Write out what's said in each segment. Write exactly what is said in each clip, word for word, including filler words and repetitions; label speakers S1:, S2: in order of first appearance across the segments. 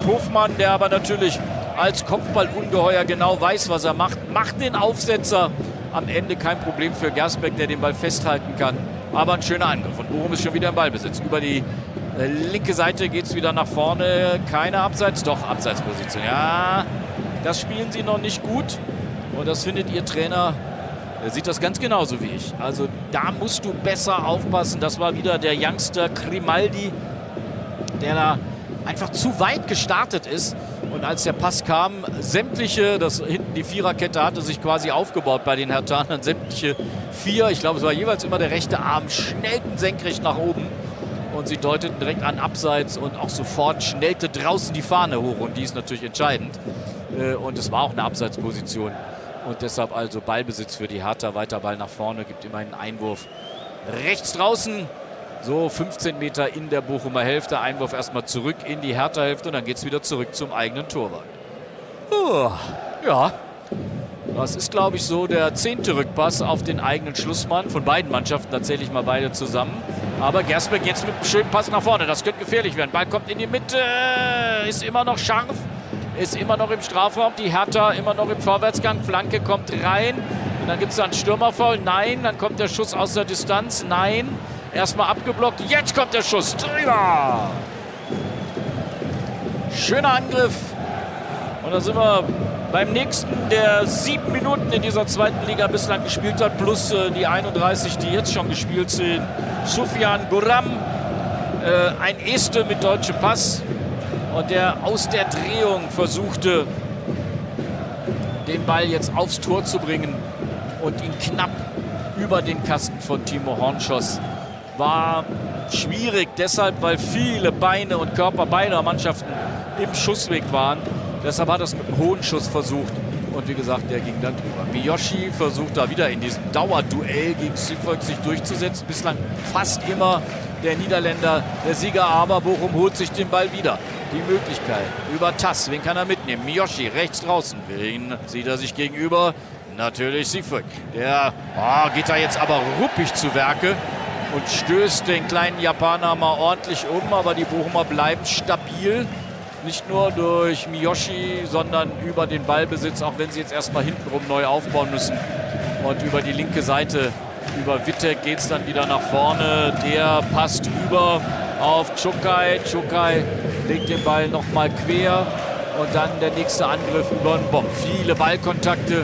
S1: Hofmann, der aber natürlich als Kopfballungeheuer genau weiß, was er macht. Macht den Aufsetzer. Am Ende kein Problem für Gersbeck, der den Ball festhalten kann. Aber ein schöner Angriff. Und Bochum ist schon wieder im Ballbesitz. Über die äh, linke Seite geht es wieder nach vorne. Keine Abseits, doch Abseitsposition. Ja, das spielen sie noch nicht gut. Und das findet ihr Trainer, der sieht das ganz genauso wie ich. Also da musst du besser aufpassen. Das war wieder der Youngster Grimaldi, der da einfach zu weit gestartet ist. Und als der Pass kam, sämtliche, das hinten die Viererkette hatte sich quasi aufgebaut bei den Herthanern, sämtliche vier, ich glaube es war jeweils immer der rechte Arm, schnellten senkrecht nach oben. Und sie deuteten direkt an Abseits und auch sofort schnellte draußen die Fahne hoch. Und die ist natürlich entscheidend. Und es war auch eine Abseitsposition. Und deshalb also Ballbesitz für die Hertha, weiter Ball nach vorne, gibt immerhin einen Einwurf rechts draußen. So fünfzehn Meter in der Bochumer Hälfte. Einwurf erstmal zurück in die Hertha-Hälfte und dann geht es wieder zurück zum eigenen Torwart. Uh, ja, das ist, glaube ich, so der zehnte Rückpass auf den eigenen Schlussmann. Von beiden Mannschaften tatsächlich mal beide zusammen. Aber Gersbeck jetzt mit einem schönen Pass nach vorne. Das könnte gefährlich werden. Ball kommt in die Mitte, ist immer noch scharf, ist immer noch im Strafraum. Die Hertha immer noch im Vorwärtsgang. Flanke kommt rein. Und dann gibt es da einen Stürmerfoul. Nein, dann kommt der Schuss aus der Distanz. Nein. Erstmal abgeblockt. Jetzt kommt der Schuss. Drüber. Schöner Angriff. Und da sind wir beim nächsten, der sieben Minuten in dieser zweiten Liga bislang gespielt hat, plus äh, die einunddreißig, die jetzt schon gespielt sind. Sufjan Guram, äh, ein Este mit deutschem Pass. Und der aus der Drehung versuchte, den Ball jetzt aufs Tor zu bringen und ihn knapp über den Kasten von Timo Horn schoss. War schwierig, deshalb, weil viele Beine und Körper beider Mannschaften im Schussweg waren. Deshalb hat er es mit einem hohen Schuss versucht. Und wie gesagt, der ging dann drüber. Miyoshi versucht da wieder in diesem Dauerduell gegen Sifolk sich durchzusetzen. Bislang fast immer der Niederländer der Sieger, aber Bochum holt sich den Ball wieder. Die Möglichkeit über Tass, wen kann er mitnehmen? Miyoshi rechts draußen, wen sieht er sich gegenüber? Natürlich Sifolk. Der oh, geht da jetzt aber ruppig zu Werke und stößt den kleinen Japaner mal ordentlich um, aber die Bochumer bleiben stabil. Nicht nur durch Miyoshi, sondern über den Ballbesitz, auch wenn sie jetzt erstmal hintenrum neu aufbauen müssen. Und über die linke Seite, über Wittek geht es dann wieder nach vorne. Der passt über auf Çukay. Çukay legt den Ball nochmal quer. Und dann der nächste Angriff über den Bomb. Viele Ballkontakte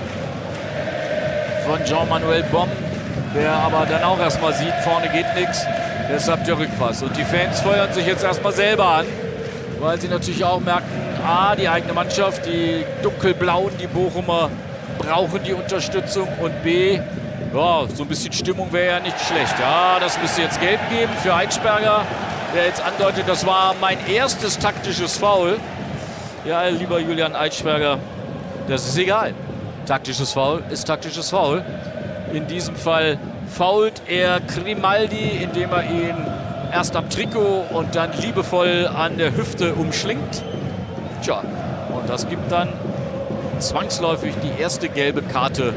S1: von Jean-Manuel Bomb, der aber dann auch erstmal sieht, vorne geht nichts. Deshalb der Rückpass. Und die Fans feuern sich jetzt erstmal selber an, weil sie natürlich auch merken, A, die eigene Mannschaft, die dunkelblauen, die Bochumer, brauchen die Unterstützung. Und B, ja, so ein bisschen Stimmung wäre ja nicht schlecht. Ja, das müsste jetzt gelb geben für Eitschberger, der jetzt andeutet, das war mein erstes taktisches Foul. Ja, lieber Julian Eitschberger, das ist egal. Taktisches Foul ist taktisches Foul. In diesem Fall fault er Grimaldi, indem er ihn erst am Trikot und dann liebevoll an der Hüfte umschlingt. Tja, und das gibt dann zwangsläufig die erste gelbe Karte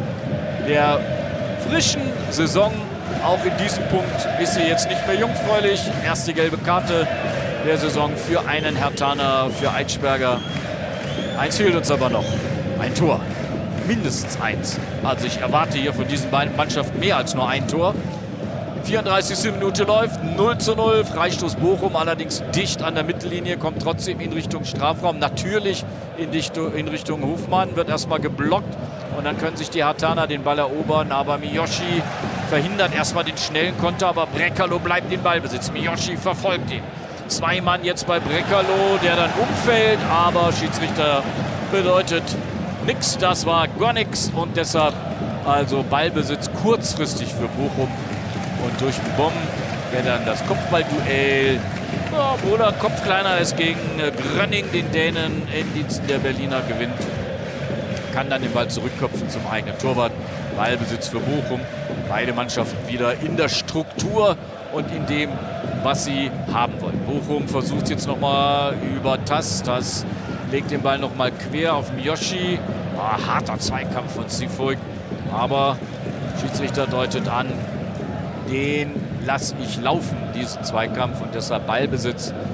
S1: der frischen Saison. Auch in diesem Punkt ist sie jetzt nicht mehr jungfräulich. Erste gelbe Karte der Saison für einen Herthaner, für Eitschberger. Eins fehlt uns aber noch. Ein Tor. Mindestens eins. Also ich erwarte hier von diesen beiden Mannschaften mehr als nur ein Tor. vierunddreißigste Minute läuft, null zu null. Freistoß Bochum, allerdings dicht an der Mittellinie, kommt trotzdem in Richtung Strafraum. Natürlich in, Dichtung, in Richtung Hofmann, wird erstmal geblockt. Und dann können sich die Herthaner den Ball erobern. Aber Miyoshi verhindert erstmal den schnellen Konter. Aber Brekalo bleibt in Ballbesitz. Miyoshi verfolgt ihn. Zwei Mann jetzt bei Brekalo, der dann umfällt. Aber Schiedsrichter bedeutet nix. Das war gar nichts. Und deshalb also Ballbesitz kurzfristig für Bochum. Und durch den Bomb wäre dann das Kopfballduell. Ja, wo der Kopf kleiner ist gegen Grönning, den Dänen in Diensten der Berliner gewinnt. Kann dann den Ball zurückköpfen zum eigenen Torwart. Ballbesitz für Bochum. Beide Mannschaften wieder in der Struktur und in dem, was sie haben wollen. Bochum versucht jetzt nochmal über Tass. Tass legt den Ball nochmal quer auf Miyoshi. Oh, harter Zweikampf von Sifolk. Aber Schiedsrichter deutet an, den lasse ich laufen, diesen Zweikampf. Und deshalb Ballbesitz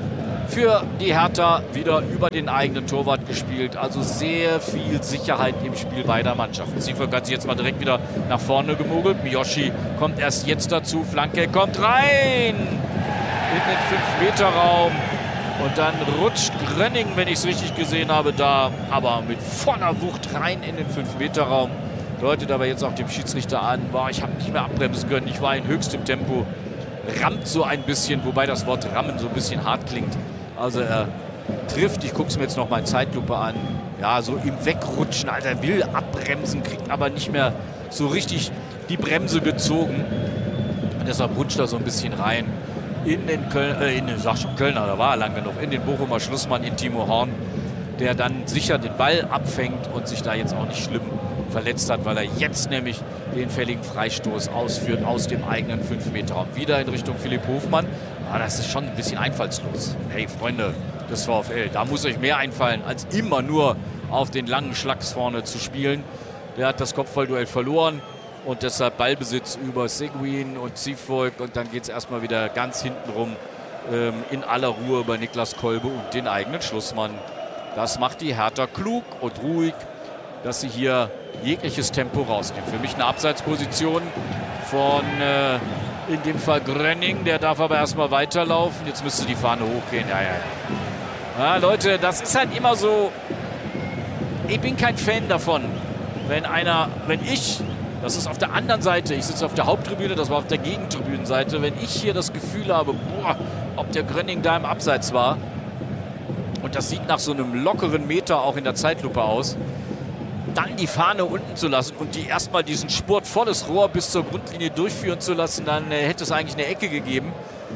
S1: für die Hertha wieder über den eigenen Torwart gespielt. Also sehr viel Sicherheit im Spiel beider Mannschaften. Sifok hat sich jetzt mal direkt wieder nach vorne gemogelt. Miyoshi kommt erst jetzt dazu. Flanke kommt rein in den fünf Meter Raum. Und dann rutscht Grönning, wenn ich es richtig gesehen habe, da aber mit voller Wucht rein in den fünf Meter Raum. Deutet aber jetzt auch dem Schiedsrichter an, boah, ich habe nicht mehr abbremsen können, ich war in höchstem Tempo. Rammt so ein bisschen, wobei das Wort rammen so ein bisschen hart klingt. Also er trifft, ich gucke es mir jetzt noch mal in Zeitlupe an, ja, so im Wegrutschen, also er will abbremsen, kriegt aber nicht mehr so richtig die Bremse gezogen. Und deshalb rutscht er so ein bisschen rein in den Kölner, äh, in den, sag schon Kölner, da war er lang genug, in den Bochumer Schlussmann, in Timo Horn, der dann sicher den Ball abfängt und sich da jetzt auch nicht schlimm verletzt hat, weil er jetzt nämlich den fälligen Freistoß ausführt aus dem eigenen fünf Meter Raum. Wieder in Richtung Philipp Hofmann. Ah, das ist schon ein bisschen einfallslos. Hey Freunde des VfL, da muss euch mehr einfallen, als immer nur auf den langen Schlags vorne zu spielen. Der hat das Kopfballduell verloren und deshalb Ballbesitz über Seguin und Sifok und dann geht es erstmal wieder ganz hinten rum ähm, in aller Ruhe über Niklas Kolbe und den eigenen Schlussmann. Das macht die Hertha klug und ruhig, dass sie hier jegliches Tempo rausnehmen. Für mich eine Abseitsposition von äh, in dem Fall Grönning. Der darf aber erstmal weiterlaufen. Jetzt müsste die Fahne hochgehen. Ja, ja, ja. Ja, Leute, das ist halt immer so. Ich bin kein Fan davon, wenn einer, wenn ich, das ist auf der anderen Seite, ich sitze auf der Haupttribüne, das war auf der Gegentribünenseite, wenn ich hier das Gefühl habe, boah, ob der Grönning da im Abseits war, und das sieht nach so einem lockeren Meter auch in der Zeitlupe aus, dann die Fahne unten zu lassen und die erstmal diesen Spurt volles Rohr bis zur Grundlinie durchführen zu lassen, dann äh, hätte es eigentlich eine Ecke gegeben.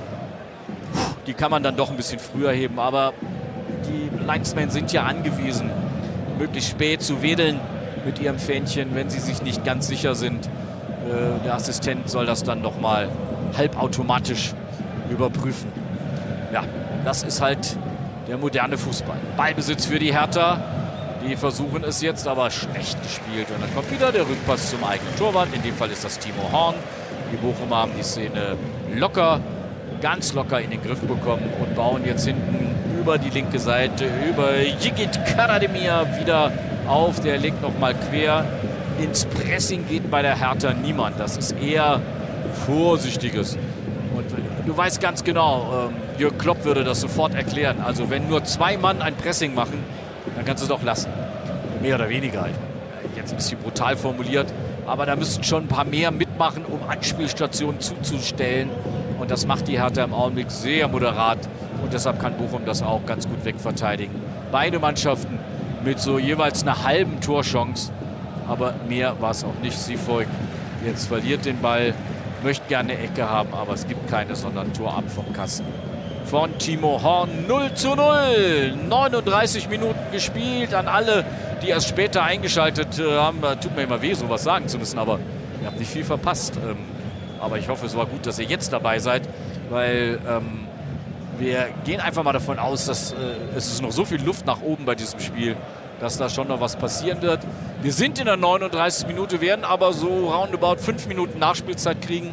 S1: Die kann man dann doch ein bisschen früher heben, aber die Linesmen sind ja angewiesen, möglichst spät zu wedeln mit ihrem Fähnchen, wenn sie sich nicht ganz sicher sind. Äh, der Assistent soll das dann noch mal halbautomatisch überprüfen. Ja, das ist halt der moderne Fußball. Ballbesitz für die Hertha. Die versuchen es jetzt, aber schlecht gespielt. Und dann kommt wieder der Rückpass zum eigenen Torwart. In dem Fall ist das Timo Horn. Die Bochumer haben die Szene locker, ganz locker in den Griff bekommen und bauen jetzt hinten über die linke Seite, über Yigit Karademir wieder auf. Der legt nochmal quer. Ins Pressing geht bei der Hertha niemand. Das ist eher Vorsichtiges. Und du weißt ganz genau, ähm, Jürgen Klopp würde das sofort erklären. Also wenn nur zwei Mann ein Pressing machen, dann kannst du es doch lassen. Mehr oder weniger. Jetzt ein bisschen brutal formuliert. Aber da müssten schon ein paar mehr mitmachen, um Anspielstationen zuzustellen. Und das macht die Hertha im Augenblick sehr moderat. Und deshalb kann Bochum das auch ganz gut wegverteidigen. Beide Mannschaften mit so jeweils einer halben Torchance. Aber mehr war es auch nicht. Sifok jetzt verliert den Ball, möchte gerne eine Ecke haben, aber es gibt keine, sondern Tor ab vom Kasten. Von Timo Horn null zu null. neununddreißig Minuten gespielt. An alle, die erst später eingeschaltet haben. Tut mir immer weh, sowas sagen zu müssen, aber ihr habt nicht viel verpasst. Ähm, aber ich hoffe, es war gut, dass ihr jetzt dabei seid, weil ähm, wir gehen einfach mal davon aus, dass äh, es ist noch so viel Luft nach oben bei diesem Spiel, dass da schon noch was passieren wird. Wir sind in der neununddreißigsten Minute, werden aber so roundabout fünf Minuten Nachspielzeit kriegen,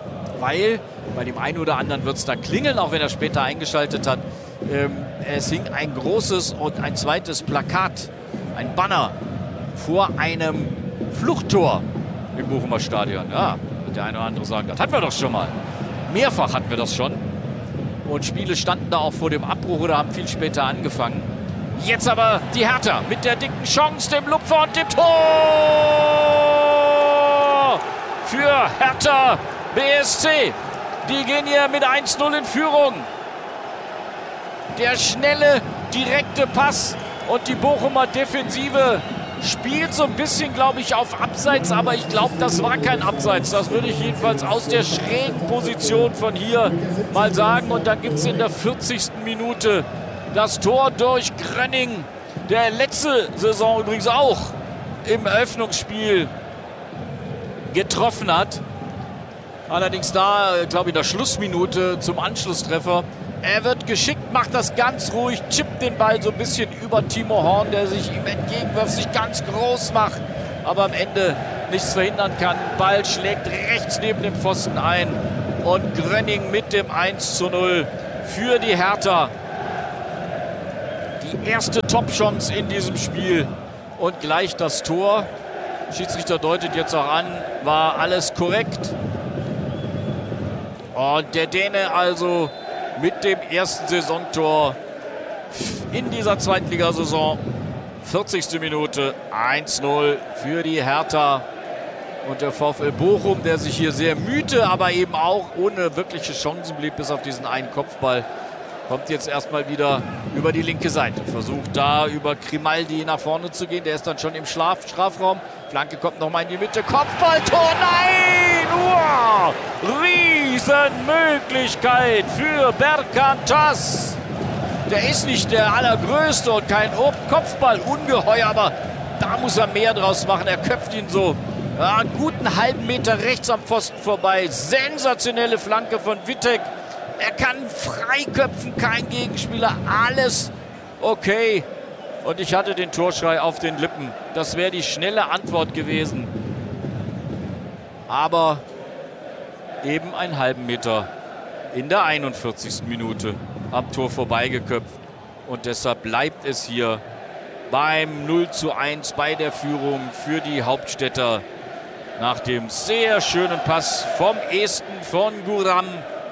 S1: weil bei dem einen oder anderen wird es da klingeln, auch wenn er später eingeschaltet hat. Ähm, es hing ein großes und ein zweites Plakat, ein Banner vor einem Fluchttor im Bochumer Stadion. Ja, wird der eine oder andere sagen, das hatten wir doch schon mal. Mehrfach hatten wir das schon. Und Spiele standen da auch vor dem Abbruch oder haben viel später angefangen. Jetzt aber die Hertha mit der dicken Chance, dem Lupfer und dem Tor für Hertha B S C. Die gehen hier mit eins null in Führung. Der schnelle, direkte Pass und die Bochumer Defensive spielt so ein bisschen, glaube ich, auf Abseits, aber ich glaube, das war kein Abseits. Das würde ich jedenfalls aus der schrägen Position von hier mal sagen. Und dann gibt es in der vierzigsten Minute das Tor durch Grönning, der letzte Saison übrigens auch im Eröffnungsspiel getroffen hat. Allerdings da, glaube ich, in der Schlussminute zum Anschlusstreffer. Er wird geschickt, macht das ganz ruhig, chippt den Ball so ein bisschen über Timo Horn, der sich ihm entgegenwirft, sich ganz groß macht, aber am Ende nichts verhindern kann. Ball schlägt rechts neben dem Pfosten ein und Grönning mit dem eins zu null für die Hertha. die erste Top-Chance in diesem Spiel und gleich das Tor. Schiedsrichter deutet jetzt auch an, war alles korrekt. Und der Däne also mit dem ersten Saisontor in dieser Zweitligasaison. vierzigste Minute, eins null für die Hertha. Und der VfL Bochum, der sich hier sehr mühte, aber eben auch ohne wirkliche Chancen blieb, bis auf diesen einen Kopfball, kommt jetzt erstmal wieder über die linke Seite. Versucht da über Grimaldi nach vorne zu gehen. Der ist dann schon im Schlaf Strafraum. Flanke kommt nochmal in die Mitte. Kopfballtor, nein! Wow! Riesenmöglichkeit für Berkantas. Der ist nicht der allergrößte und kein Kopfball-Ungeheuer, aber da muss er mehr draus machen. Er köpft ihn so ja, einen guten halben Meter rechts am Pfosten vorbei. Sensationelle Flanke von Wittek. Er kann freiköpfen, kein Gegenspieler, alles okay. Und ich hatte den Torschrei auf den Lippen. Das wäre die schnelle Antwort gewesen. Aber eben einen halben Meter in der einundvierzigsten Minute am Tor vorbeigeköpft. Und deshalb bleibt es hier beim null zu eins bei der Führung für die Hauptstädter. Nach dem sehr schönen Pass vom Esten von Guram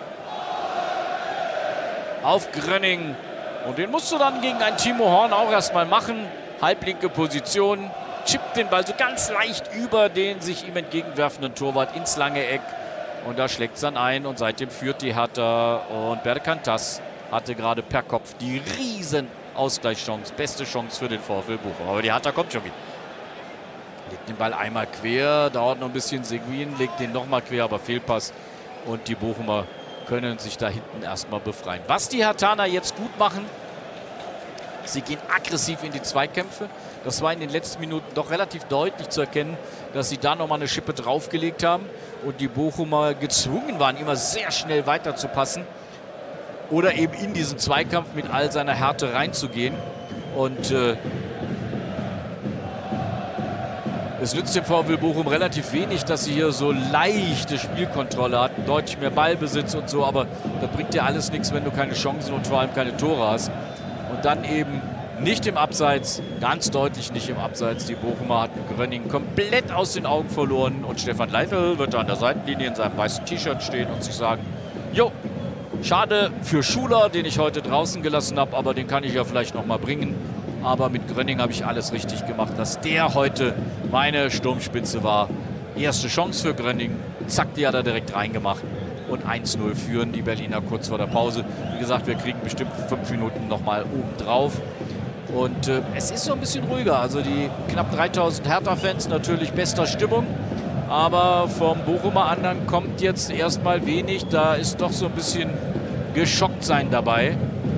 S1: auf Grönning. Und den musst du dann gegen einen Timo Horn auch erstmal machen. Halblinke Position, chippt den Ball so ganz leicht über den sich ihm entgegenwerfenden Torwart ins lange Eck. Und da schlägt es dann ein und seitdem führt die Hertha. Und Berkantas hatte gerade per Kopf die riesen Ausgleichschance. Beste Chance für den VfL Bochum. Aber die Hertha kommt schon wieder. Legt den Ball einmal quer, dauert noch ein bisschen. Seguin legt den nochmal quer, aber Fehlpass. Und die Bochumer können sich da hinten erstmal befreien. Was die Herthaner jetzt gut machen, sie gehen aggressiv in die Zweikämpfe. Das war in den letzten Minuten doch relativ deutlich zu erkennen, dass sie da nochmal eine Schippe draufgelegt haben und die Bochumer gezwungen waren, immer sehr schnell weiterzupassen oder eben in diesen Zweikampf mit all seiner Härte reinzugehen. Und äh, es nützt dem VfL Bochum relativ wenig, dass sie hier so leichte Spielkontrolle hatten, deutlich mehr Ballbesitz und so, aber das bringt dir alles nichts, wenn du keine Chancen und vor allem keine Tore hast. Und dann eben nicht im Abseits, ganz deutlich nicht im Abseits. Die Bochumer hatten Grönning komplett aus den Augen verloren und Stefan Leitl wird da an der Seitenlinie in seinem weißen T-Shirt stehen und sich sagen, jo, schade für Schuler, den ich heute draußen gelassen habe, aber den kann ich ja vielleicht noch mal bringen. Aber mit Grönning habe ich alles richtig gemacht, dass der heute meine Sturmspitze war. Erste Chance für Grönning, zack, die hat er direkt reingemacht. Und eins null führen die Berliner kurz vor der Pause. Wie gesagt, wir kriegen bestimmt fünf Minuten nochmal oben drauf. Und äh, es ist so ein bisschen ruhiger. Also die knapp dreitausend Hertha-Fans natürlich bester Stimmung. Aber vom Bochumer anderen kommt jetzt erstmal wenig. Da ist doch so ein bisschen geschockt sein dabei.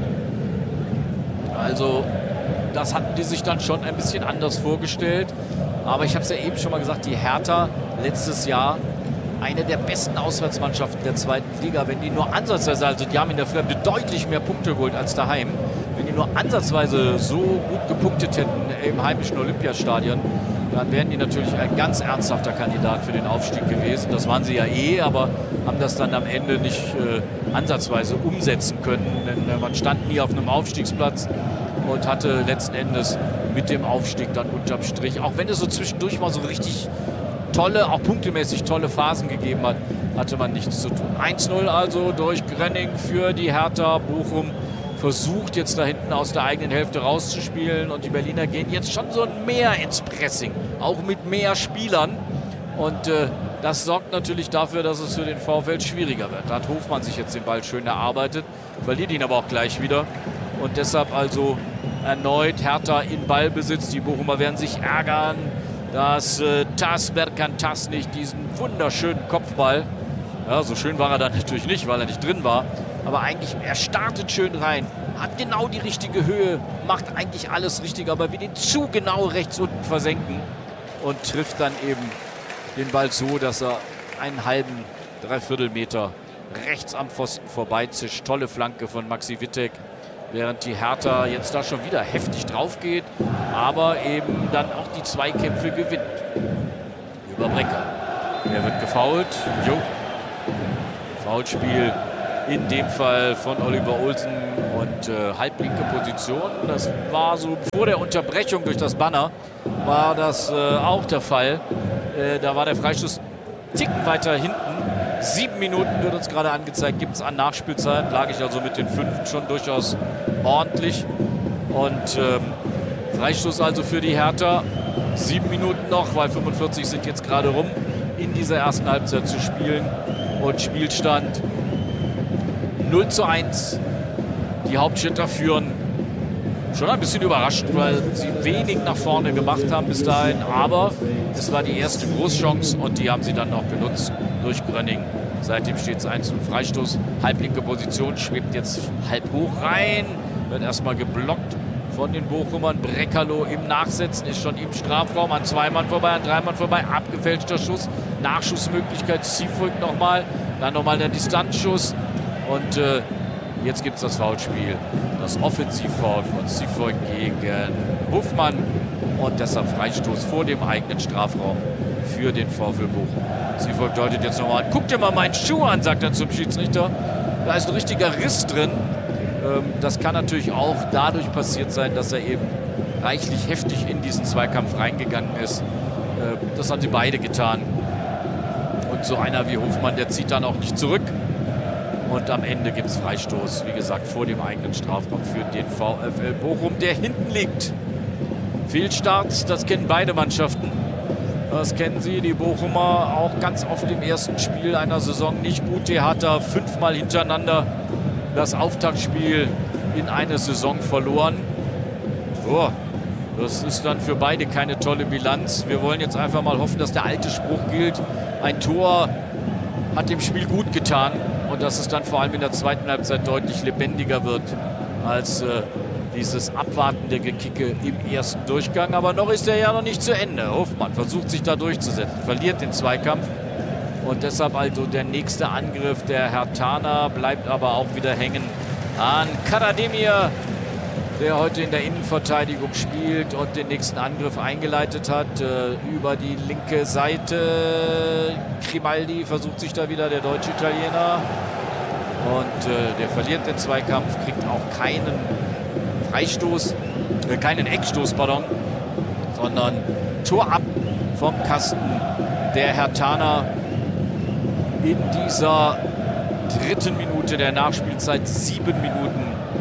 S1: Also das hatten die sich dann schon ein bisschen anders vorgestellt. Aber ich habe es ja eben schon mal gesagt, die Hertha letztes Jahr eine der besten Auswärtsmannschaften der zweiten Liga. Wenn die nur ansatzweise, also die haben in der Fremde deutlich mehr Punkte geholt als daheim. Wenn die nur ansatzweise so gut gepunktet hätten im heimischen Olympiastadion, dann wären die natürlich ein ganz ernsthafter Kandidat für den Aufstieg gewesen. Das waren sie ja eh, aber haben das dann am Ende nicht äh, ansatzweise umsetzen können. Denn äh, man stand nie auf einem Aufstiegsplatz und hatte letzten Endes mit dem Aufstieg dann unterm Strich, auch wenn es so zwischendurch mal so richtig tolle, auch punktemäßig tolle Phasen gegeben hat, hatte man nichts zu tun. eins null also durch Grönning für die Hertha. Bochum versucht jetzt da hinten aus der eigenen Hälfte rauszuspielen und die Berliner gehen jetzt schon so mehr ins Pressing, auch mit mehr Spielern. Und äh, das sorgt natürlich dafür, dass es für den VfL schwieriger wird. Da hat Hofmann sich jetzt den Ball schön erarbeitet, verliert ihn aber auch gleich wieder. Und deshalb also erneut Hertha in Ballbesitz. Die Bochumer werden sich ärgern, dass äh, Tas Berkantas nicht diesen wunderschönen Kopfball, ja, so schön war er dann natürlich nicht, weil er nicht drin war, aber eigentlich, er startet schön rein, hat genau die richtige Höhe, macht eigentlich alles richtig, aber wir den zu genau rechts unten versenken und trifft dann eben den Ball so, dass er einen halben, dreiviertel Meter rechts am Pfosten vorbeizischt. Tolle Flanke von Maxi Wittek, während die Hertha jetzt da schon wieder heftig drauf geht, aber eben dann auch die Zweikämpfe gewinnt. Über Brecker. Der wird gefoult. Jo. Foulspiel In dem Fall von Oliver Olsen und äh, halblinke Position. Das war so vor der Unterbrechung durch das Banner, war das äh, auch der Fall. Äh, da war der Freistoß ticken weiter hinten. Sieben Minuten wird uns gerade angezeigt, gibt es an Nachspielzeit. Lag ich also mit den fünf schon durchaus ordentlich. Und ähm, Freistoß also für die Hertha. Sieben Minuten noch, weil fünfundvierzig sind jetzt gerade rum, in dieser ersten Halbzeit zu spielen. Und Spielstand null zu eins. Die Hauptstädter führen. Schon ein bisschen überrascht, weil sie wenig nach vorne gemacht haben bis dahin. Aber es war die erste Großchance und die haben sie dann auch genutzt durch Grönning. Seitdem steht es eins zu null. Freistoß, halblinke Position, schwebt jetzt halb hoch rein. Wird erstmal geblockt von den Bochumern. Breckerloh im Nachsetzen, ist schon im Strafraum, an zwei Mann vorbei, an drei Mann vorbei. Abgefälschter Schuss, Nachschussmöglichkeit, Siefolk nochmal. Dann nochmal der Distanzschuss. Und äh, jetzt gibt es das Foulspiel. Das Offensivfoul von Siefolk gegen Hofmann. Und deshalb Freistoß vor dem eigenen Strafraum für den VfL Bochum. Siefolk deutet jetzt nochmal an. Guck dir mal meinen Schuh an, sagt er zum Schiedsrichter. Da ist ein richtiger Riss drin. Ähm, das kann natürlich auch dadurch passiert sein, dass er eben reichlich heftig in diesen Zweikampf reingegangen ist. Äh, das haben sie beide getan. Und so einer wie Hofmann, der zieht dann auch nicht zurück. Und am Ende gibt es Freistoß, wie gesagt, vor dem eigenen Strafraum für den VfL Bochum, der hinten liegt. Fehlstart, das kennen beide Mannschaften. Das kennen sie, die Bochumer, auch ganz oft im ersten Spiel einer Saison nicht gut. Die Hertha fünfmal hintereinander das Auftaktspiel in eine Saison verloren. Oh, das ist dann für beide keine tolle Bilanz. Wir wollen jetzt einfach mal hoffen, dass der alte Spruch gilt. Ein Tor hat dem Spiel gut getan. Und dass es dann vor allem in der zweiten Halbzeit deutlich lebendiger wird als äh, dieses abwartende Gekicke im ersten Durchgang. Aber noch ist er ja noch nicht zu Ende. Hofmann versucht sich da durchzusetzen, verliert den Zweikampf. Und deshalb also der nächste Angriff der Herthaner, bleibt aber auch wieder hängen an Karademir, der heute in der Innenverteidigung spielt und den nächsten Angriff eingeleitet hat. Äh, über die linke Seite. Grimaldi versucht sich da wieder, der deutsche Italiener. Und äh, der verliert den Zweikampf, kriegt auch keinen Freistoß, äh, keinen Eckstoß, pardon, sondern Tor ab vom Kasten der Herthaner in dieser dritten Minute der Nachspielzeit. Sieben Minuten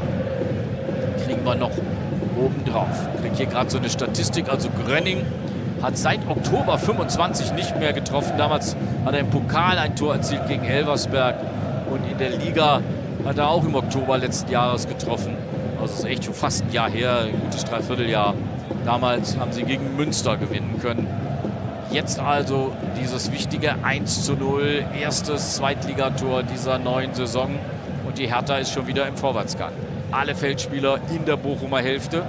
S1: kriegen wir noch oben drauf. Ich kriege hier gerade so eine Statistik. Also Grönning hat seit Oktober fünfundzwanzig nicht mehr getroffen. Damals hat er im Pokal ein Tor erzielt gegen Elversberg. Und in der Liga hat er auch im Oktober letzten Jahres getroffen. Also ist echt schon fast ein Jahr her, ein gutes Dreivierteljahr. Damals haben sie gegen Münster gewinnen können. Jetzt also dieses wichtige eins zu null, erstes Zweitligator dieser neuen Saison. Und die Hertha ist schon wieder im Vorwärtsgang. Alle Feldspieler in der Bochumer Hälfte.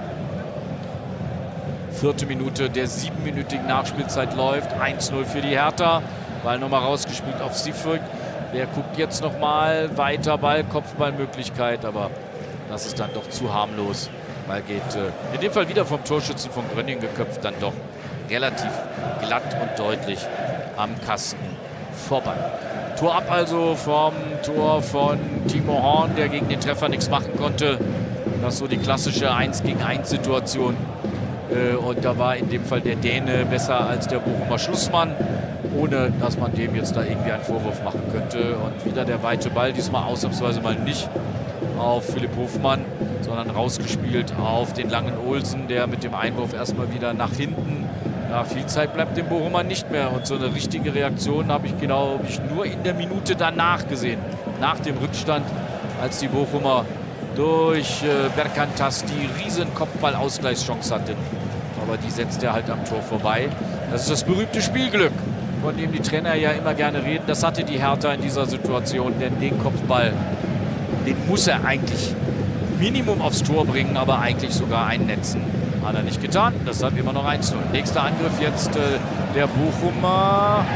S1: Vierte Minute der siebenminütigen Nachspielzeit läuft. eins zu null für die Hertha. Ball nochmal rausgespielt auf Siefolk. Der guckt jetzt nochmal weiter. Ball, Kopfballmöglichkeit. Aber das ist dann doch zu harmlos. Ball geht äh, in dem Fall wieder vom Torschützen von Grönning geköpft. Dann doch relativ glatt und deutlich am Kasten vorbei. Tor ab also vom Tor von Timo Horn, der gegen den Treffer nichts machen konnte. Das ist so die klassische eins gegen eins Situation. Und da war in dem Fall der Däne besser als der Bochumer Schlussmann, ohne dass man dem jetzt da irgendwie einen Vorwurf machen könnte. Und wieder der weite Ball, diesmal ausnahmsweise mal nicht auf Philipp Hofmann, sondern rausgespielt auf den langen Olsen, der mit dem Einwurf erstmal wieder nach hinten. Ja, viel Zeit bleibt dem Bochumer nicht mehr. Und so eine richtige Reaktion habe ich, glaube ich, nur in der Minute danach gesehen. Nach dem Rückstand, als die Bochumer durch äh, Berkantas die riesen Kopfball-Ausgleichschance hatten. Aber die setzt er halt am Tor vorbei. Das ist das berühmte Spielglück, von dem die Trainer ja immer gerne reden. Das hatte die Hertha in dieser Situation, denn den Kopfball, den muss er eigentlich Minimum aufs Tor bringen, aber eigentlich sogar einnetzen. Hat er nicht getan, deshalb immer noch eins zu null. Nächster Angriff jetzt äh, der Bochumer.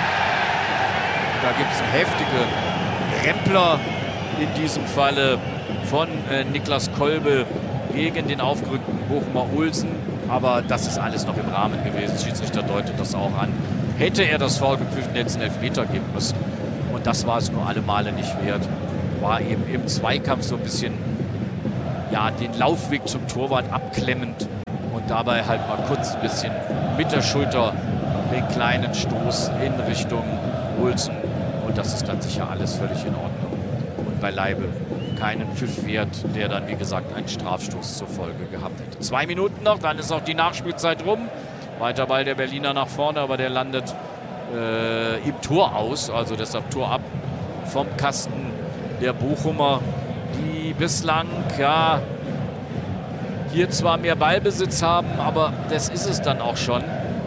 S1: Da gibt es heftige Rempler in diesem Falle von äh, Niklas Kolbe gegen den aufgerückten Bochumer Olsen. Aber das ist alles noch im Rahmen gewesen. Schiedsrichter deutet das auch an. Hätte er das Foul gepfiffen, hätte es einen Elfmeter geben müssen. Und das war es nur alle Male nicht wert. war eben im Zweikampf so ein bisschen ja, den Laufweg zum Torwart abklemmend und dabei halt mal kurz ein bisschen mit der Schulter den kleinen Stoß in Richtung Olsen. Und das ist dann sicher alles völlig in Ordnung. Und beileibe keinen Pfiff wert, der dann, wie gesagt, einen Strafstoß zur Folge gehabt hätte. Zwei Minuten noch, dann ist auch die Nachspielzeit rum. Weiter Ball der Berliner nach vorne, aber der landet äh, im Tor aus. Also deshalb Tor ab vom Kasten der Bochumer, die bislang ja hier zwar mehr Ballbesitz haben, aber das ist es dann auch schon.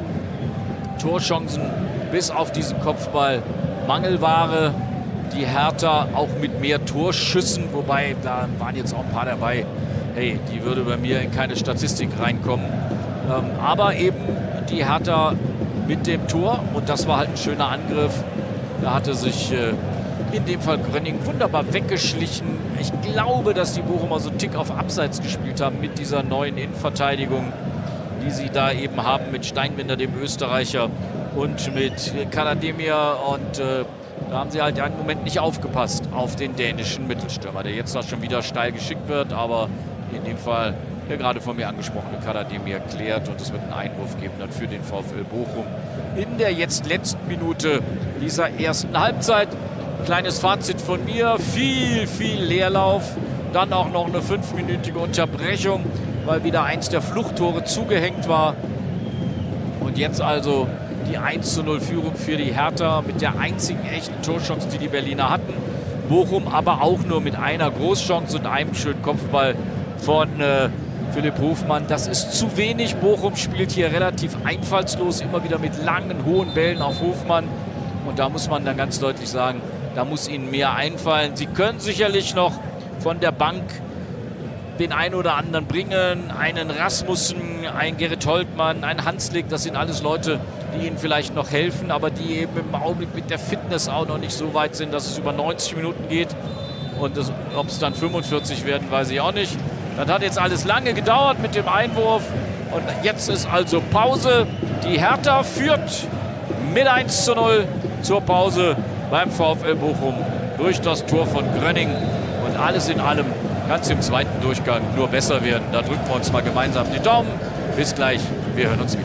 S1: Torchancen bis auf diesen Kopfball Mangelware. Die Hertha auch mit mehr Torschüssen, wobei da waren jetzt auch ein paar dabei. Hey, die würde bei mir in keine Statistik reinkommen. Ähm, aber eben die Hertha mit dem Tor und das war halt ein schöner Angriff. Da hatte sich äh, in dem Fall Grönning wunderbar weggeschlichen. Ich glaube, dass die Bochumer so einen Tick auf Abseits gespielt haben mit dieser neuen Innenverteidigung, die sie da eben haben mit Steinbinder, dem Österreicher, und mit Karademir. Und äh, da haben sie halt einen Moment nicht aufgepasst auf den dänischen Mittelstürmer, der jetzt da schon wieder steil geschickt wird, aber in dem Fall der gerade von mir angesprochene Karademir klärt und es wird einen Einwurf geben dann für den VfL Bochum in der jetzt letzten Minute dieser ersten Halbzeit. Kleines Fazit von mir, viel, viel Leerlauf, dann auch noch eine fünfminütige Unterbrechung, weil wieder eins der Fluchttore zugehängt war. Und jetzt also die eins zu null Führung für die Hertha mit der einzigen echten Torchance, die die Berliner hatten. Bochum aber auch nur mit einer Großchance und einem schönen Kopfball von äh, Philipp Hofmann. Das ist zu wenig. Bochum spielt hier relativ einfallslos, immer wieder mit langen, hohen Bällen auf Hofmann. Und da muss man dann ganz deutlich sagen, da muss ihnen mehr einfallen. Sie können sicherlich noch von der Bank den einen oder anderen bringen. Einen Rasmussen, einen Gerrit Holtmann, einen Hanslik. Das sind alles Leute, die ihnen vielleicht noch helfen, aber die eben im Augenblick mit der Fitness auch noch nicht so weit sind, dass es über neunzig Minuten geht. Und ob es dann fünfundvierzig werden, weiß ich auch nicht. Das hat jetzt alles lange gedauert mit dem Einwurf. Und jetzt ist also Pause. Die Hertha führt mit eins zu null zur Pause beim VfL Bochum durch das Tor von Grönning. Und alles in allem kann es im zweiten Durchgang nur besser werden. Da drücken wir uns mal gemeinsam die Daumen. Bis gleich, wir hören uns wieder.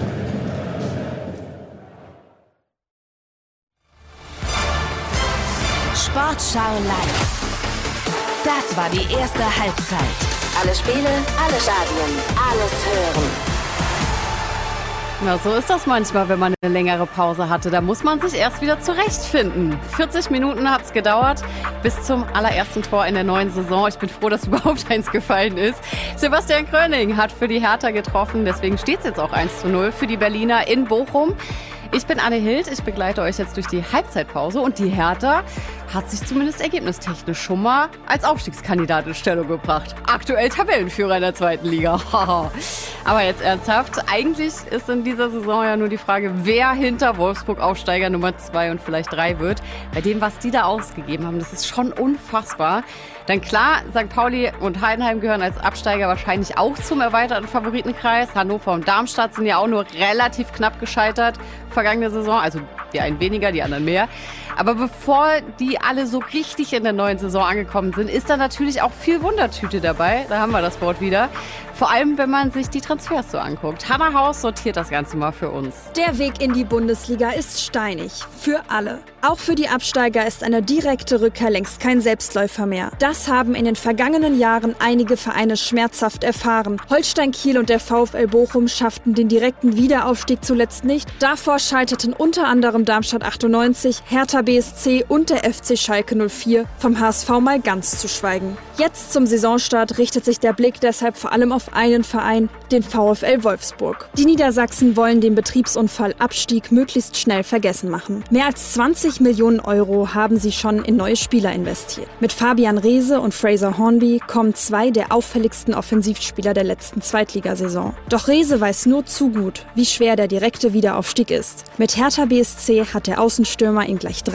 S2: Sportschau live. Das war die erste Halbzeit. Alle Spiele, alle Stadien, alles hören.
S3: Na, so ist das manchmal, wenn man eine längere Pause hatte. Da muss man sich erst wieder zurechtfinden. vierzig Minuten hat es gedauert bis zum allerersten Tor in der neuen Saison. Ich bin froh, dass überhaupt eins gefallen ist. Sebastian Grönning hat für die Hertha getroffen. Deswegen steht es jetzt auch eins zu null für die Berliner in Bochum. Ich bin Anne Hild, ich begleite euch jetzt durch die Halbzeitpause und die Hertha hat sich zumindest ergebnistechnisch schon mal als Aufstiegskandidat in Stellung gebracht. Aktuell Tabellenführer in der zweiten Liga. Aber jetzt ernsthaft, eigentlich ist in dieser Saison ja nur die Frage, wer hinter Wolfsburg Aufsteiger Nummer zwei und vielleicht drei wird. Bei dem, was die da ausgegeben haben, das ist schon unfassbar. Dann klar, Sankt Pauli und Heidenheim gehören als Absteiger wahrscheinlich auch zum erweiterten Favoritenkreis. Hannover und Darmstadt sind ja auch nur relativ knapp gescheitert vergangene Saison. Also die einen weniger, die anderen mehr. Aber bevor die alle so richtig in der neuen Saison angekommen sind, ist da natürlich auch viel Wundertüte dabei. Da haben wir das Wort wieder. Vor allem, wenn man sich die Transfers so anguckt. Hannah Haus sortiert das Ganze mal für uns.
S4: Der Weg in die Bundesliga ist steinig. Für alle. Auch für die Absteiger ist eine direkte Rückkehr längst kein Selbstläufer mehr. Das haben in den vergangenen Jahren einige Vereine schmerzhaft erfahren. Holstein Kiel und der VfL Bochum schafften den direkten Wiederaufstieg zuletzt nicht. Davor scheiterten unter anderem Darmstadt achtundneunzig, Hertha B S C und der F C Schalke null vier, vom H S V mal ganz zu schweigen. Jetzt zum Saisonstart richtet sich der Blick deshalb vor allem auf einen Verein, den VfL Wolfsburg. Die Niedersachsen wollen den Betriebsunfall Abstieg möglichst schnell vergessen machen. Mehr als zwanzig Millionen Euro haben sie schon in neue Spieler investiert. Mit Fabian Reese und Fraser Hornby kommen zwei der auffälligsten Offensivspieler der letzten Zweitligasaison. Doch Reese weiß nur zu gut, wie schwer der direkte Wiederaufstieg ist. Mit Hertha B S C hat der Außenstürmer in gleich drei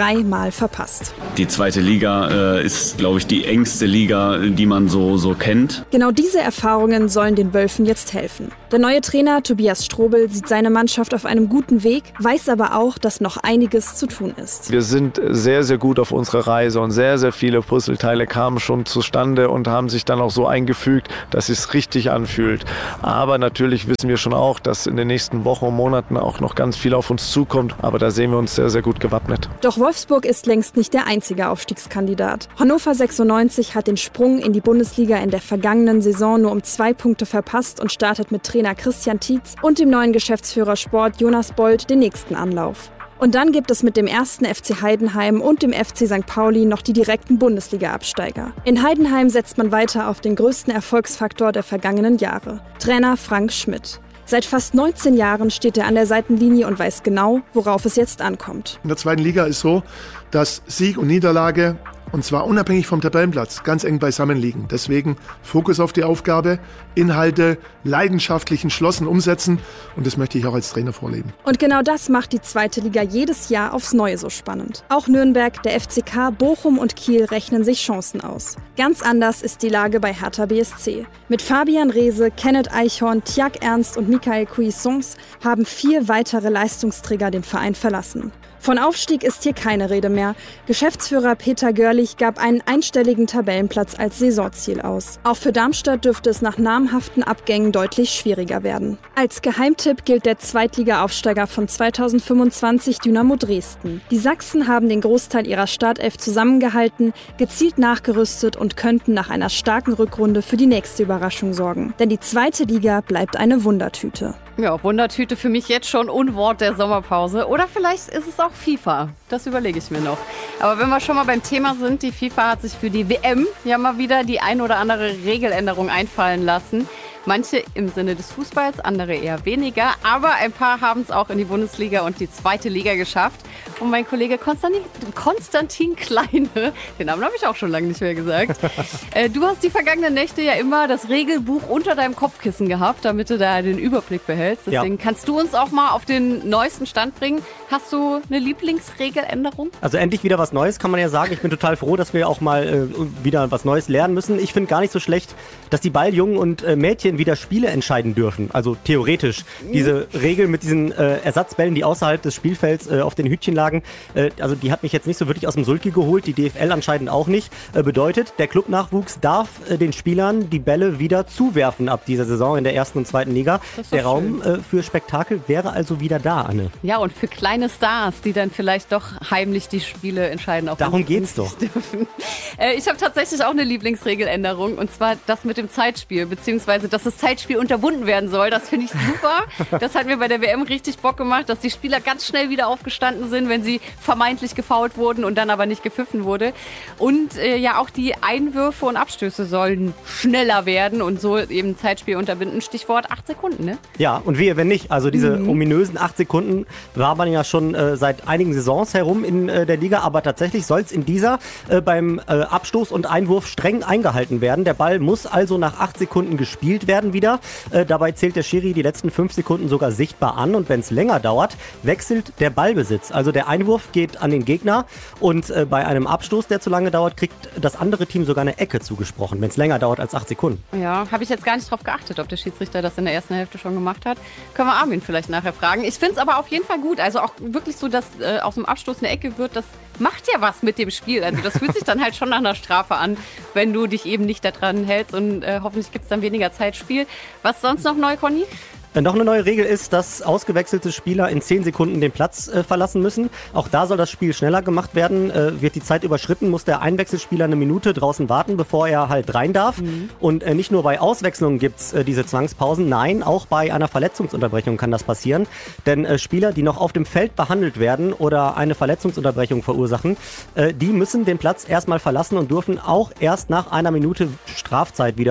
S4: dreimal verpasst.
S5: Die zweite Liga äh, ist, glaube ich, die engste Liga, die man so, so kennt.
S4: Genau diese Erfahrungen sollen den Wölfen jetzt helfen. Der neue Trainer Tobias Strobel sieht seine Mannschaft auf einem guten Weg, weiß aber auch, dass noch einiges zu tun ist.
S6: Wir sind sehr, sehr gut auf unserer Reise und sehr, sehr viele Puzzleteile kamen schon zustande und haben sich dann auch so eingefügt, dass es sich richtig anfühlt. Aber natürlich wissen wir schon auch, dass in den nächsten Wochen und Monaten auch noch ganz viel auf uns zukommt. Aber da sehen wir uns sehr, sehr gut gewappnet.
S4: Doch Wolfsburg ist längst nicht der einzige Aufstiegskandidat. Hannover sechsundneunzig hat den Sprung in die Bundesliga in der vergangenen Saison nur um zwei Punkte verpasst und startet mit Trainer Christian Tietz und dem neuen Geschäftsführer Sport Jonas Bold den nächsten Anlauf. Und dann gibt es mit dem ersten F C Heidenheim und dem F C Sankt Pauli noch die direkten Bundesliga-Absteiger. In Heidenheim setzt man weiter auf den größten Erfolgsfaktor der vergangenen Jahre: Trainer Frank Schmidt. Seit fast neunzehn Jahren steht er an der Seitenlinie und weiß genau, worauf es jetzt ankommt.
S7: In der zweiten Liga ist so, dass Sieg und Niederlage, und zwar unabhängig vom Tabellenplatz, ganz eng beisammen liegen. Deswegen Fokus auf die Aufgabe, Inhalte leidenschaftlich entschlossen umsetzen, und das möchte ich auch als Trainer vorleben.
S4: Und genau das macht die zweite Liga jedes Jahr aufs Neue so spannend. Auch Nürnberg, der F C K, Bochum und Kiel rechnen sich Chancen aus. Ganz anders ist die Lage bei Hertha B S C. Mit Fabian Reese, Kenneth Eichhorn, Tjag Ernst und Michael Cuisance haben vier weitere Leistungsträger den Verein verlassen. Von Aufstieg ist hier keine Rede mehr. Geschäftsführer Peter Görlich gab einen einstelligen Tabellenplatz als Saisonziel aus. Auch für Darmstadt dürfte es nach namhaften Abgängen deutlich schwieriger werden. Als Geheimtipp gilt der Zweitliga-Aufsteiger von zweitausendfünfundzwanzig Dynamo Dresden. Die Sachsen haben den Großteil ihrer Startelf zusammengehalten, gezielt nachgerüstet und könnten nach einer starken Rückrunde für die nächste Überraschung sorgen. Denn die zweite Liga bleibt eine Wundertüte.
S3: Ja, Wundertüte für mich jetzt schon Unwort der Sommerpause. Oder vielleicht ist es auch FIFA. Das überlege ich mir noch. Aber wenn wir schon mal beim Thema sind, die FIFA hat sich für die W M ja mal wieder die ein oder andere Regeländerung einfallen lassen. Manche im Sinne des Fußballs, andere eher weniger. Aber ein paar haben es auch in die Bundesliga und die zweite Liga geschafft. Und mein Kollege Konstantin, Konstantin Kleine, den Namen habe ich auch schon lange nicht mehr gesagt. äh, du hast die vergangenen Nächte ja immer das Regelbuch unter deinem Kopfkissen gehabt, damit du da den Überblick behältst. Deswegen ja. Kannst du uns auch mal auf den neuesten Stand bringen. Hast du eine Lieblingsregeländerung?
S8: Also endlich wieder was Neues, kann man ja sagen. Ich bin total froh, dass wir auch mal äh, wieder was Neues lernen müssen. Ich finde gar nicht so schlecht, dass die Balljungen und äh, Mädchen wieder Spiele entscheiden dürfen. Also theoretisch. Diese Regel mit diesen äh, Ersatzbällen, die außerhalb des Spielfelds äh, auf den Hütchen lagen, äh, also die hat mich jetzt nicht so wirklich aus dem Sulki geholt, die D F L anscheinend auch nicht. Äh, bedeutet, der Clubnachwuchs darf äh, den Spielern die Bälle wieder zuwerfen ab dieser Saison in der ersten und zweiten Liga. Der Raum äh, für Spektakel wäre also wieder da, Anne.
S3: Ja, und für kleine Stars, die dann vielleicht doch heimlich die Spiele entscheiden. Auch
S8: darum geht's doch.
S3: äh, ich habe tatsächlich auch eine Lieblingsregeländerung, und zwar das mit dem Zeitspiel, beziehungsweise dass das Zeitspiel unterbunden werden soll. Das finde ich super. Das hat mir bei der W M richtig Bock gemacht, dass die Spieler ganz schnell wieder aufgestanden sind, wenn sie vermeintlich gefoult wurden und dann aber nicht gepfiffen wurde. Und äh, ja, auch die Einwürfe und Abstöße sollen schneller werden und so eben Zeitspiel unterbinden. Stichwort acht Sekunden, ne?
S8: Ja, und wehe, wenn nicht. Also diese
S3: mhm.
S8: ominösen acht Sekunden war man ja schon äh, seit einigen Saisons herum in äh, der Liga, aber tatsächlich soll es in dieser äh, beim äh, Abstoß und Einwurf streng eingehalten werden. Der Ball muss also nach acht Sekunden gespielt werden wieder. Äh, dabei zählt der Schiri die letzten fünf Sekunden sogar sichtbar an, und wenn es länger dauert, wechselt der Ballbesitz. Also der Einwurf geht an den Gegner, und äh, bei einem Abstoß, der zu lange dauert, kriegt das andere Team sogar eine Ecke zugesprochen, wenn es länger dauert als acht Sekunden.
S3: Ja, habe ich jetzt gar nicht drauf geachtet, ob der Schiedsrichter das in der ersten Hälfte schon gemacht hat. Können wir Armin vielleicht nachher fragen. Ich finde es aber auf jeden Fall gut. Also auch wirklich so, dass äh, aus dem Abstoß eine Ecke wird, das macht ja was mit dem Spiel. Also das fühlt sich dann halt schon nach einer Strafe an, wenn du dich eben nicht daran hältst, und äh, hoffentlich gibt es dann weniger Zeitspiel. Was sonst noch neu, Conny?
S8: Noch eine neue Regel ist, dass ausgewechselte Spieler in zehn Sekunden den Platz äh, verlassen müssen. Auch da soll das Spiel schneller gemacht werden. Äh, wird die Zeit überschritten, muss der Einwechselspieler eine Minute draußen warten, bevor er halt rein darf. Mhm. Und äh, nicht nur bei Auswechslungen gibt es äh, diese Zwangspausen. Nein, auch bei einer Verletzungsunterbrechung kann das passieren. Denn äh, Spieler, die noch auf dem Feld behandelt werden oder eine Verletzungsunterbrechung verursachen, äh, die müssen den Platz erstmal verlassen und dürfen auch erst nach einer Minute Strafzeit wieder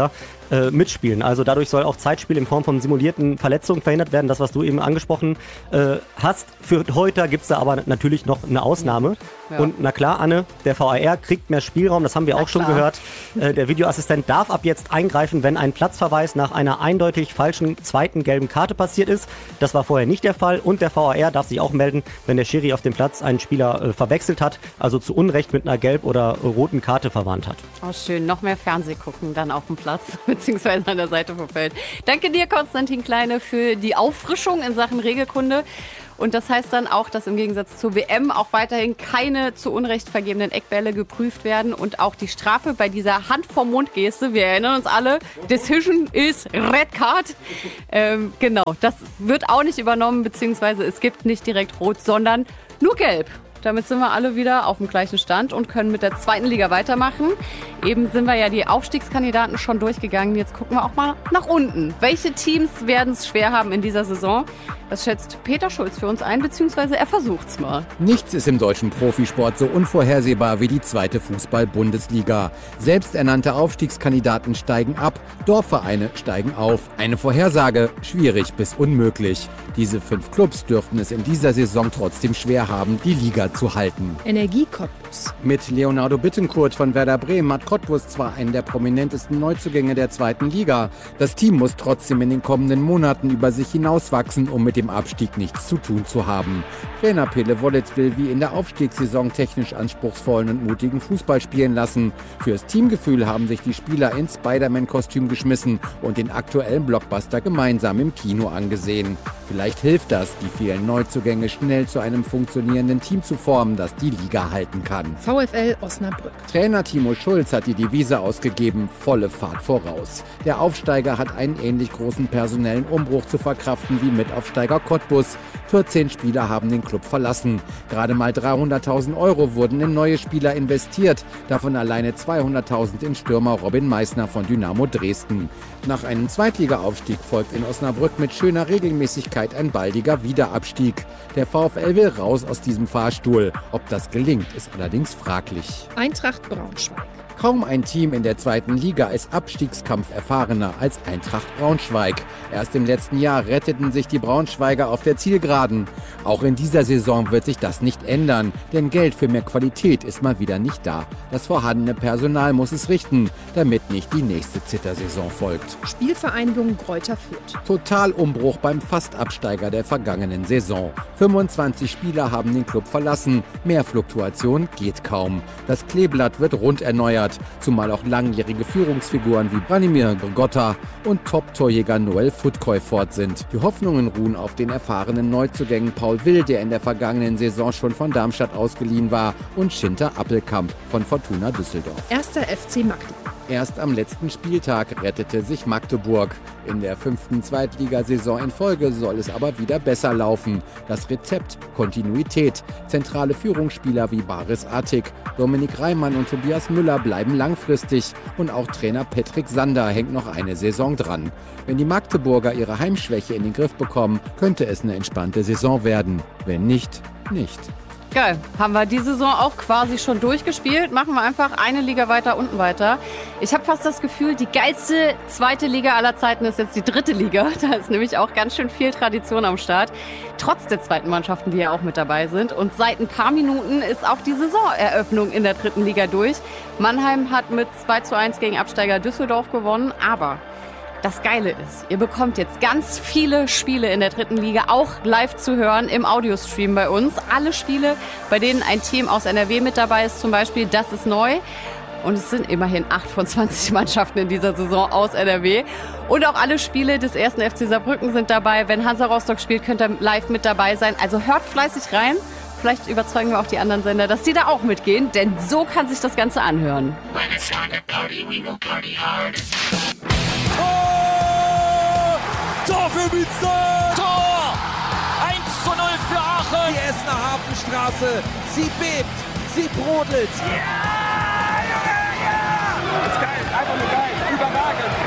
S8: äh, mitspielen. Also dadurch soll auch Zeitspiel in Form von simulierten Verletzungen verhindert werden. Das, was du eben angesprochen äh, hast. Für heute gibt es da aber natürlich noch eine Ausnahme. Ja. Und na klar, Anne, der V A R kriegt mehr Spielraum, das haben wir na auch klar. schon gehört. Äh, der Videoassistent darf ab jetzt eingreifen, wenn ein Platzverweis nach einer eindeutig falschen zweiten gelben Karte passiert ist. Das war vorher nicht der Fall. Und der V A R darf sich auch melden, wenn der Schiri auf dem Platz einen Spieler äh, verwechselt hat, also zu Unrecht mit einer gelb- oder roten Karte verwandt hat.
S3: Oh schön, noch mehr Fernseh gucken dann auf dem Platz, beziehungsweise an der Seite vom Feld. Danke dir, Konstantin Kleine, für die Auffrischung in Sachen Regelkunde. Und das heißt dann auch, dass im Gegensatz zur W M auch weiterhin keine zu Unrecht vergebenen Eckbälle geprüft werden und auch die Strafe bei dieser Hand vorm Mund-Geste, wir erinnern uns alle, Decision is Red Card. Ähm, genau, das wird auch nicht übernommen, beziehungsweise es gibt nicht direkt Rot, sondern nur Gelb. Damit sind wir alle wieder auf dem gleichen Stand und können mit der zweiten Liga weitermachen. Eben sind wir ja die Aufstiegskandidaten schon durchgegangen. Jetzt gucken wir auch mal nach unten. Welche Teams werden es schwer haben in dieser Saison? Das schätzt Peter Schulz für uns ein, beziehungsweise er versucht's mal.
S9: Nichts ist im deutschen Profisport so unvorhersehbar wie die zweite Fußball-Bundesliga. Selbsternannte Aufstiegskandidaten steigen ab, Dorfvereine steigen auf. Eine Vorhersage schwierig bis unmöglich. Diese fünf Clubs dürften es in dieser Saison trotzdem schwer haben, die Liga zu halten.
S10: Energie Cottbus.
S9: Mit Leonardo Bittencourt von Werder Bremen hat Cottbus zwar einen der prominentesten Neuzugänge der zweiten Liga. Das Team muss trotzdem in den kommenden Monaten über sich hinauswachsen, um mit dem Abstieg nichts zu tun zu haben. Trainer Pele Wollitz will wie in der Aufstiegssaison technisch anspruchsvollen und mutigen Fußball spielen lassen. Fürs Teamgefühl haben sich die Spieler ins Spider-Man-Kostüm geschmissen und den aktuellen Blockbuster gemeinsam im Kino angesehen. Vielleicht hilft das, die vielen Neuzugänge schnell zu einem funktionierenden Team zu formen, das die Liga halten kann.
S10: VfL Osnabrück.
S9: Trainer Timo Schulz hat die Devise ausgegeben, volle Fahrt voraus. Der Aufsteiger hat einen ähnlich großen personellen Umbruch zu verkraften wie Mitaufsteiger Cottbus. vierzehn Spieler haben den Club verlassen. Gerade mal dreihunderttausend Euro wurden in neue Spieler investiert, davon alleine zweihunderttausend in Stürmer Robin Meissner von Dynamo Dresden. Nach einem Zweitliga-Aufstieg folgt in Osnabrück mit schöner Regelmäßigkeit ein baldiger Wiederabstieg. Der VfL will raus aus diesem Fahrstuhl. Ob das gelingt, ist allerdings fraglich.
S10: Eintracht Braunschweig.
S9: Kaum ein Team in der zweiten Liga ist Abstiegskampf erfahrener als Eintracht Braunschweig. Erst im letzten Jahr retteten sich die Braunschweiger auf der Zielgeraden. Auch in dieser Saison wird sich das nicht ändern, denn Geld für mehr Qualität ist mal wieder nicht da. Das vorhandene Personal muss es richten, damit nicht die nächste Zittersaison folgt.
S10: Spielvereinigung Greuther Fürth.
S9: Totalumbruch beim Fastabsteiger der vergangenen Saison. fünfundzwanzig Spieler haben den Club verlassen. Mehr Fluktuation geht kaum. Das Kleeblatt wird rund erneuert, zumal auch langjährige Führungsfiguren wie Branimir Grgotta und Top-Torjäger Noel Futkoi fort sind. Die Hoffnungen ruhen auf den erfahrenen Neuzugängen Paul Will, der in der vergangenen Saison schon von Darmstadt ausgeliehen war, und Schinter Appelkamp von Fortuna Düsseldorf.
S10: Erster F C Magdeburg.
S9: Erst am letzten Spieltag rettete sich Magdeburg. In der fünften Zweitligasaison in Folge soll es aber wieder besser laufen. Das Rezept: Kontinuität. Zentrale Führungsspieler wie Baris Atik, Dominik Reimann und Tobias Müller bleiben langfristig. Und auch Trainer Patrick Sander hängt noch eine Saison dran. Wenn die Magdeburger ihre Heimschwäche in den Griff bekommen, könnte es eine entspannte Saison werden. Wenn nicht, nicht.
S3: Geil. Haben wir die Saison auch quasi schon durchgespielt. Machen wir einfach eine Liga weiter, unten weiter. Ich habe fast das Gefühl, die geilste zweite Liga aller Zeiten ist jetzt die dritte Liga. Da ist nämlich auch ganz schön viel Tradition am Start. Trotz der zweiten Mannschaften, die ja auch mit dabei sind. Und seit ein paar Minuten ist auch die Saisoneröffnung in der dritten Liga durch. Mannheim hat mit zwei zu eins gegen Absteiger Düsseldorf gewonnen. Aber das Geile ist, ihr bekommt jetzt ganz viele Spiele in der dritten Liga auch live zu hören im Audiostream bei uns. Alle Spiele, bei denen ein Team aus N R W mit dabei ist, zum Beispiel, das ist neu. Und es sind immerhin acht von zwanzig Mannschaften in dieser Saison aus N R W. Und auch alle Spiele des ersten F C Saarbrücken sind dabei. Wenn Hansa Rostock spielt, könnt ihr live mit dabei sein. Also hört fleißig rein. Vielleicht überzeugen wir auch die anderen Sender, dass die da auch mitgehen. Denn so kann sich das Ganze anhören.
S11: When it's time to party, we will party hard.
S1: Tor für Münster! Tor! eins zu null für Aachen!
S12: Die Essener Hafenstraße, sie bebt, sie brodelt.
S13: Ja! Ja! Ja! Das ist geil, einfach nur geil, überragend.